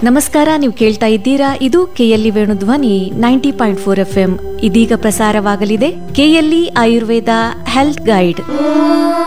ನಮಸ್ಕಾರ, ನೀವು ಕೇಳ್ತಾ ಇದ್ದೀರಾ, ಇದು ಕೆಎಲ್ಇ ವೇಣುಧ್ವನಿ 90.4 FM. ಇದೀಗ ಪ್ರಸಾರವಾಗಲಿದೆ ಕೆಎಲ್ಇ ಆಯುರ್ವೇದ ಹೆಲ್ತ್ ಗೈಡ್.